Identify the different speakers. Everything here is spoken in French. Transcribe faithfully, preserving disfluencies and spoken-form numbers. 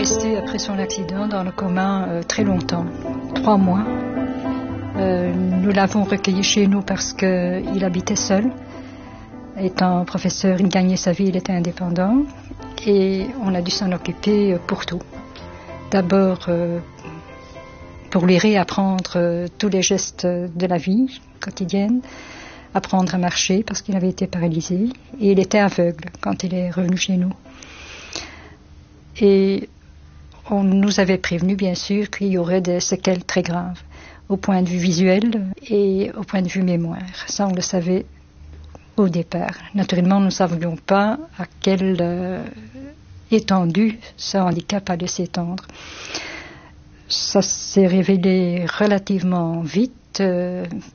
Speaker 1: resté après son accident dans le coma euh, très longtemps, trois mois. Euh, nous l'avons recueilli chez nous parce qu'il habitait seul. Étant professeur, il gagnait sa vie, il était indépendant. Et on a dû s'en occuper pour tout. D'abord, euh, pour lui réapprendre euh, tous les gestes de la vie quotidienne, apprendre à marcher parce qu'il avait été paralysé. Et il était aveugle quand il est revenu chez nous. Et on nous avait prévenu, bien sûr, qu'il y aurait des séquelles très graves, au point de vue visuel et au point de vue mémoire. Ça, on le savait au départ. Naturellement, nous ne savions pas à quelle euh, étendue ce handicap allait s'étendre. Ça s'est révélé relativement vite, euh,